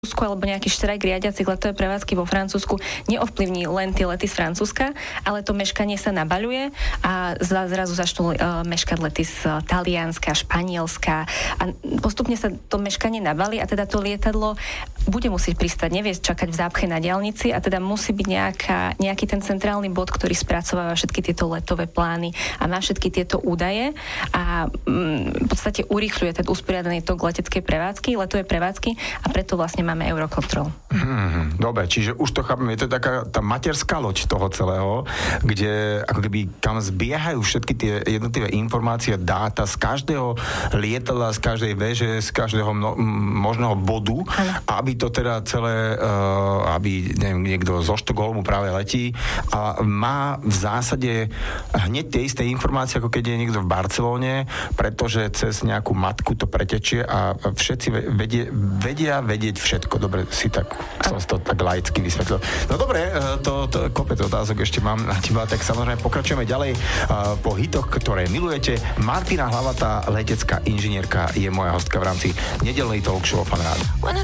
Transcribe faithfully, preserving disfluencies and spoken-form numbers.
alebo nejaký štrajk riadiacich letové prevádzky vo Francúzsku neovplyvní len tie lety z Francúzska, ale to meškanie sa nabaľuje a zrazu začnú uh, meškať lety z Talianska, Španielska a postupne sa to meškanie nabalí a teda to lietadlo bude musieť pristať, nevie čakať v zápche na diaľnici a teda musí byť nejaká, nejaký ten centrálny bod, ktorý spracováva všetky tieto letové plány a má všetky tieto údaje a mm, v podstate urýchľuje ten usporiadaný tok leteckej prevádzky, letovej prevádzky a preto vlastne máme Eurocontrol. Hmm, dobre, čiže už to chápem, je to taká tá materská loď toho celého, kde ako keby kam zbiehajú všetky tie jednotlivé informácie, dáta z každého lietadla, z každej veže, z každého mno, možného bodu, ano. Aby to teda celé, uh, aby neviem, niekto zo Štokholmu práve letí a má v zásade hneď tie isté informácie, ako keď je niekto v Barcelóne, pretože cez nejakú matku to pretečie a všetci vedie, vedia vedieť všetko. Dobre, si tak, som to tak laicky vysvetlil. No dobre, to, to kopec otázok ešte mám na teba, tak samozrejme pokračujeme ďalej uh, po hitoch, ktoré milujete. Martina Hlavatá, letecká inžinierka, je moja hostka v rámci nedeľnej talk show Fan Rádia.